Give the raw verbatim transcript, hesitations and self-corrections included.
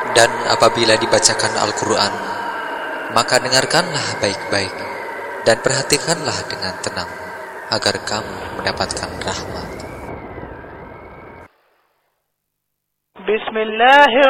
Dan apabila dibacakan Al-Quran, maka dengarkanlah baik-baik dan perhatikanlah dengan tenang, agar kamu mendapatkan rahmat. Bismillah.